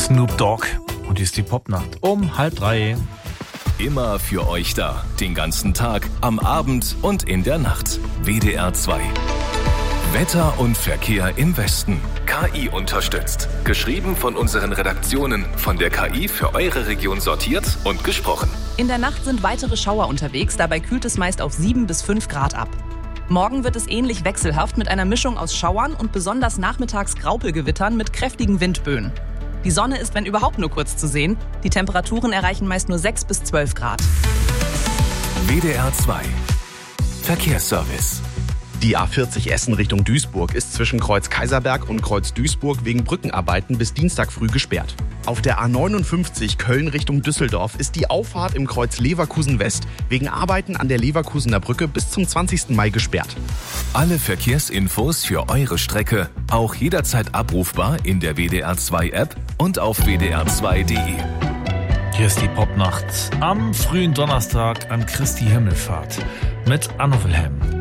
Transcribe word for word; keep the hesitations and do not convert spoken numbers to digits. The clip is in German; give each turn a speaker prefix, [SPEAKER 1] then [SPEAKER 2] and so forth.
[SPEAKER 1] Snoop Dogg. Und hier ist die Popnacht um halb drei.
[SPEAKER 2] Immer für euch da. Den ganzen Tag, am Abend und in der Nacht. W D R zwei. Wetter und Verkehr im Westen. K I unterstützt. Geschrieben von unseren Redaktionen. Von der K I für eure Region sortiert und gesprochen.
[SPEAKER 3] In der Nacht sind weitere Schauer unterwegs. Dabei kühlt es meist auf sieben bis fünf Grad ab. Morgen wird es ähnlich wechselhaft mit einer Mischung aus Schauern und besonders nachmittags Graupelgewittern mit kräftigen Windböen. Die Sonne ist, wenn überhaupt, nur kurz zu sehen. Die Temperaturen erreichen meist nur sechs bis zwölf Grad.
[SPEAKER 2] W D R zwei. Verkehrsservice.
[SPEAKER 4] Die A vierzig Essen Richtung Duisburg ist zwischen Kreuz Kaiserberg und Kreuz Duisburg wegen Brückenarbeiten bis Dienstag früh gesperrt. Auf der A neunundfünfzig Köln Richtung Düsseldorf ist die Auffahrt im Kreuz Leverkusen West wegen Arbeiten an der Leverkusener Brücke bis zum zwanzigsten Mai gesperrt.
[SPEAKER 2] Alle Verkehrsinfos für eure Strecke auch jederzeit abrufbar in der W D R zwei App und auf w d r zwei punkt d e.
[SPEAKER 1] Hier ist die Popnacht am frühen Donnerstag an Christi Himmelfahrt mit Anno Wilhelm.